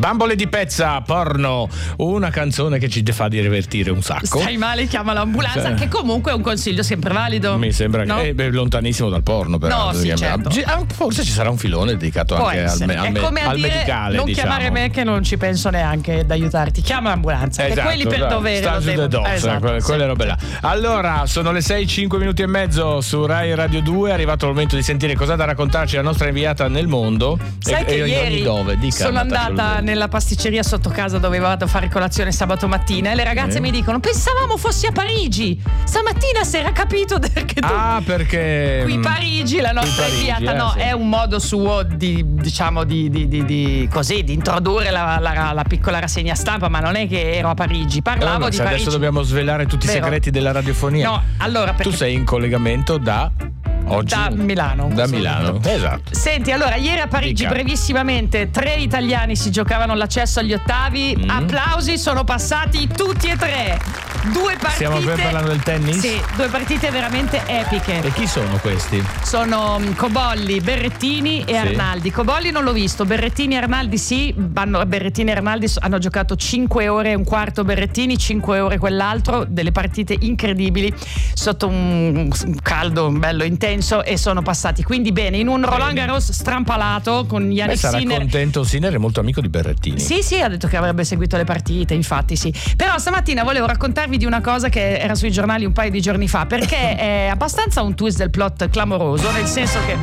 Bambole di pezza, porno, una canzone che ci fa divertire un sacco. Stai male, chiama l'ambulanza, che comunque è un consiglio sempre valido. Mi sembra no? che è lontanissimo dal porno, però. No, sì, certo. Forse ci sarà un filone dedicato Può anche essere. al È come a dire, medicale. non diciamo. chiamare me che non ci penso neanche ad aiutarti. Chiama l'ambulanza, Esatto, che quelli per dovere lo devono. Esatto, quelle robe là. Allora, sono le 6:05 minuti e mezzo su Rai Radio 2. È arrivato il momento di sentire cosa da raccontarci la nostra inviata nel mondo. Sai che ieri sono andata nella pasticceria sotto casa dove vado a fare colazione sabato mattina e le ragazze mi dicono: pensavamo fossi a Parigi. Stamattina si era capito perché tu. Perché qui Parigi, la nostra inviata. No, sì. È un modo suo di introdurre la piccola rassegna stampa, ma non è che ero a Parigi, parlavo di Parigi. Adesso dobbiamo svelare tutti i segreti della radiofonia. No, allora perché... Tu sei in collegamento da oggi? Da Milano. Da Milano, esatto. Senti, allora, ieri a Parigi brevissimamente 3 italiani si giocavano l'accesso agli ottavi. Applausi, sono passati tutti e 3. 2 partite. Stiamo parlando del tennis? Sì, 2 partite veramente epiche. E chi sono questi? Sono Cobolli, Berrettini e Arnaldi. Cobolli non l'ho visto, Berrettini e Arnaldi sì. Berrettini e Arnaldi hanno giocato 5 ore e un quarto Berrettini, 5 ore quell'altro, delle partite incredibili sotto un caldo bello intenso, e sono passati quindi bene in un Roland Garros strampalato con Yannick Sinner. Sarà contento, Sinner è molto amico di Berrettini. Sì, ha detto che avrebbe seguito le partite, infatti sì. Però stamattina volevo raccontarvi di una cosa che era sui giornali un paio di giorni fa, perché è abbastanza un twist del plot clamoroso, nel senso che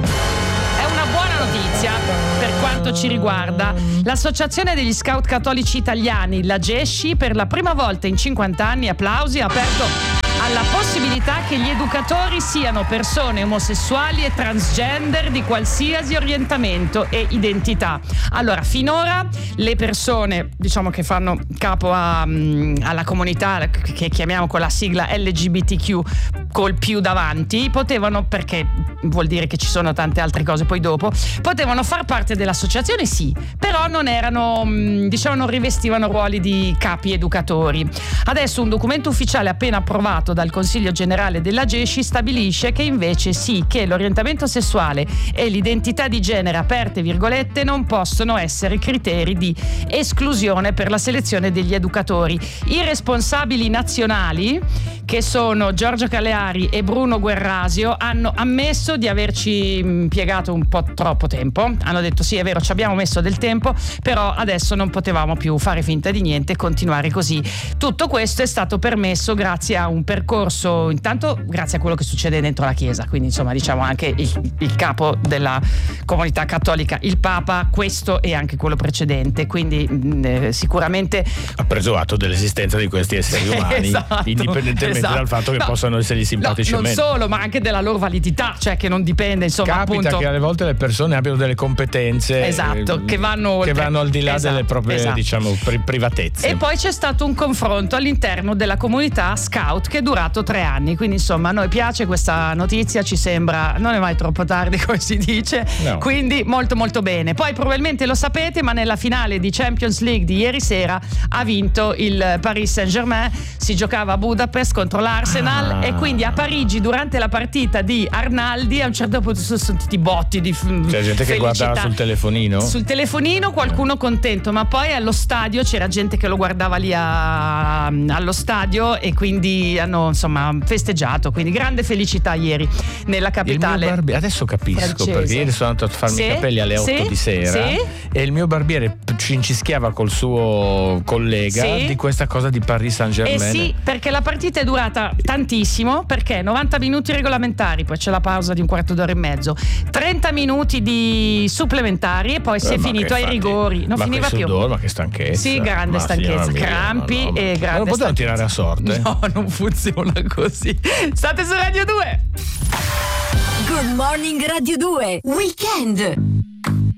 è una buona notizia per quanto ci riguarda. L'Associazione degli Scout Cattolici Italiani, la GESCI, per la prima volta in 50 anni, applausi, ha aperto alla possibilità che gli educatori siano persone omosessuali e transgender di qualsiasi orientamento e identità. Allora, finora le persone, diciamo, che fanno capo alla comunità che chiamiamo con la sigla LGBTQ col più davanti, potevano, perché vuol dire che ci sono tante altre cose poi dopo, potevano far parte dell'associazione, sì, però non erano, diciamo, non rivestivano ruoli di capi educatori. Adesso un documento ufficiale appena approvato dal Consiglio Generale della GESCI stabilisce che invece sì, che l'orientamento sessuale e l'identità di genere, aperte virgolette, non possono essere criteri di esclusione per la selezione degli educatori. I responsabili nazionali, che sono Giorgio Caleari e Bruno Guerrasio, hanno ammesso di averci impiegato un po' troppo tempo. Hanno detto sì, è vero, ci abbiamo messo del tempo, però adesso non potevamo più fare finta di niente e continuare così. Tutto questo è stato permesso grazie a un percorso, intanto grazie a quello che succede dentro la Chiesa, quindi insomma diciamo anche il capo della comunità cattolica, il Papa, questo e anche quello precedente, quindi sicuramente ha preso atto dell'esistenza di questi esseri umani, esatto, indipendentemente dal fatto che possano essergli simpatici o meno. Non solo, ma anche della loro validità, cioè che non dipende, insomma. Capita appunto, che alle volte le persone abbiano delle competenze, esatto, che vanno al di là delle proprie diciamo privatezze. E poi c'è stato un confronto all'interno della comunità scout che è durato 3 anni, quindi insomma a noi piace questa notizia, ci sembra non è mai troppo tardi, come si dice, no. Quindi molto molto bene. Poi probabilmente lo sapete, ma nella finale di Champions League di ieri sera ha vinto il Paris Saint-Germain, si giocava a Budapest contro l'Arsenal e quindi a Parigi durante la partita di Arnaldi a un certo punto sono sentiti botti di c'è gente che guardava sul telefonino, qualcuno contento, ma poi allo stadio c'era gente che lo guardava lì allo stadio e quindi hanno insomma festeggiato, quindi grande felicità ieri nella capitale. Adesso capisco francese. Perché ieri sono andato a farmi i capelli alle 8 di sera e il mio barbiere ci incischiava col suo collega di questa cosa di Paris Saint-Germain. Sì, perché la partita è durata tantissimo, perché 90 minuti regolamentari, poi c'è la pausa di un quarto d'ora e mezzo, 30 minuti di supplementari e poi si è finito ai rigori, non finiva più. Ma che stanchezza. Sì, grande stanchezza, crampi e grande. Ma non potevano tirare a sorte? No, non funziona così. State su Radio 2. Good Morning Radio 2 Weekend.